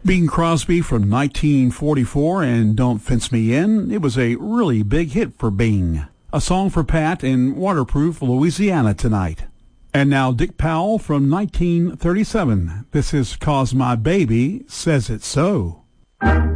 Bing Crosby from 1944 and Don't Fence Me In. It was a really big hit for Bing. A song for Pat in waterproof Louisiana tonight. And now Dick Powell from 1937. This is 'Cause My Baby Says It's So.